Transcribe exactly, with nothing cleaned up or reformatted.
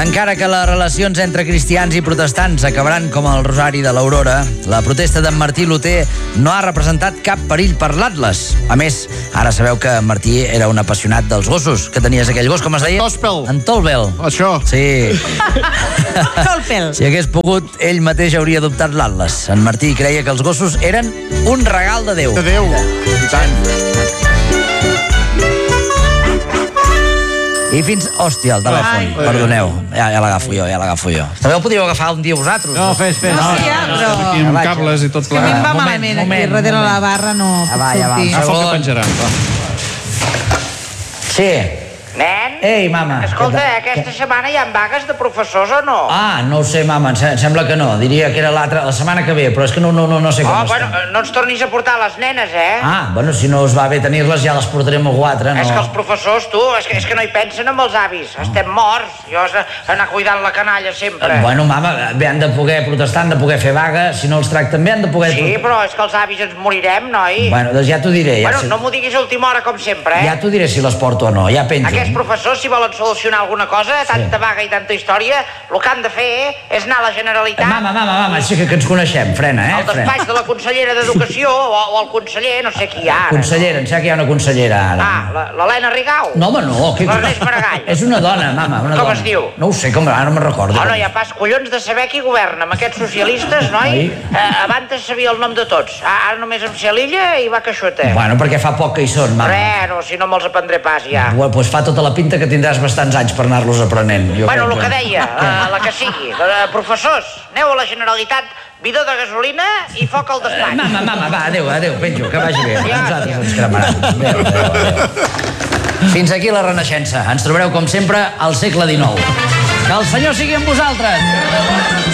Encara que les relacions entre cristians i protestants acabaran com el rosari de l'Aurora, la protesta d'en Martí Luter no ha representat cap perill per l'Atles. A més, ara sabeu que en Martí era un apassionat dels gossos. Que tenies aquell gos, com es deia? Tospel. En Tolbel. Això. Sí. Tolpel. Si hagués pogut, ell mateix hauria adoptat l'Atles. En Martí creia que els gossos eren un regal de Déu. De Déu. I tant. I fins... Hòstia, el telèfon. Ai. Perdoneu. Ja, ja l'agafo jo, ja l'agafo jo. També el podíeu agafar un dia vosaltres. No, fes, fes. No, sí, ja, però... Aquí amb cables i tot Que a mi em va Moment, malament moment, aquí, darrere moment. la barra no Ja puc va, ja va. sortir. Agafa el que Segon. penjaran. Va. Sí. Nen? Ei, mama. Escolta, Què- aquesta setmana hi ha vagues de professors o no? Ah, no ho sé, mama, em se- em sembla que no. Diria que era l'altra, la setmana que ve, però és que no, no, no, no sé com Oh, està. bueno, no ens tornis a portar les nenes, eh? Ah, bueno, si no us va bé tenir-les ja les portarem a algú altre, no? És que els professors, tu, és que, és que no hi pensen amb els avis. Estem morts. Jo has d'anar cuidant la canalla sempre. Eh, Bueno, mama, bé, han de poder protestar, han de poder fer vaga, si no els tracten bé han de poder... Sí, però és que els avis ens morirem, noi. Bueno, doncs ja t'ho diré. Ja, Bueno, si... no m'ho diguis a última hora com sempre, eh? ja t'ho diré si les porto o no, ja penjo. Aquests professors, si volen solucionar alguna cosa, tanta vaga i tanta història, el que han de fer és anar a la Generalitat, Mama, mama, mama, sí que, que ens coneixem, frena, eh? al despatx de la consellera d'Educació o, o el conseller, no sé qui hi ha ara. Consellera, em sembla que hi ha una consellera ara. Ah, la- l'Helena Rigau. No, home, no. Que... L'Ernest Maragall. És una dona, mama, una Com dona. es diu? No ho sé, com, ara no me'n recordo. Oh, no hi ha pas collons de saber qui governa amb aquests socialistes, noi. Ai. Eh, abans sabia el nom de tots. Ah, ara només em sé l'illa i va queixota. Bueno, perquè fa poc que hi són, mama. Bueno, si no me'ls aprendré pas, ja. Bueno, doncs fa tota la pinta que tindràs bastants anys per anar-los aprenent. Jo Bueno, el crec que deia, la, la que sigui. Eh, professors, aneu a la Generalitat, bidó de gasolina i foc al despatx. Mama, mama, va, adéu, adéu, penjo, que vagi bé. Adiós, Nosaltres adiós. ens cremaran. Adéu, adéu, adéu. Fins aquí la Renaixença. Ens trobareu, com sempre, al segle dinou. Que el Senyor sigui amb vosaltres.